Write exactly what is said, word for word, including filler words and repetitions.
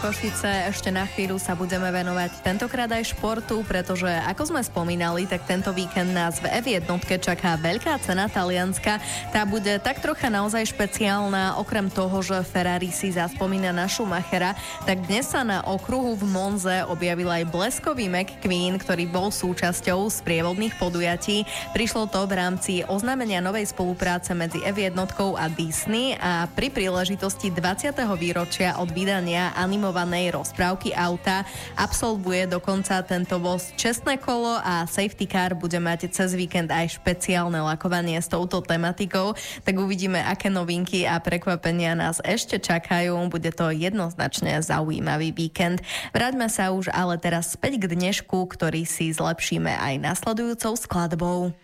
Košice. Ešte na chvíľu sa budeme venovať tentokrát aj športu, pretože ako sme spomínali, tak tento víkend nás v ef jeden čaká veľká cena Talianska. Tá bude tak trocha naozaj špeciálna. Okrem toho, že Ferrari si zaspomína na Schumachera, tak dnes sa na okruhu v Monze objavil aj bleskový McQueen, ktorý bol súčasťou sprievodných podujatí. Prišlo to v rámci oznámenia novej spolupráce medzi ef jeden a Disney a pri príležitosti dvadsiateho výročia od vydania animovanej rozprávky auta absolvuje dokonca tento voz čestné kolo a safety car bude mať cez víkend aj špeciálne lakovanie s touto tematikou. Tak uvidíme, aké novinky a prekvapenia nás ešte čakajú. Bude to jednoznačne zaujímavý víkend. Vráťme sa už ale teraz späť k dnešku, ktorý si zlepšíme aj nasledujúcou skladbou.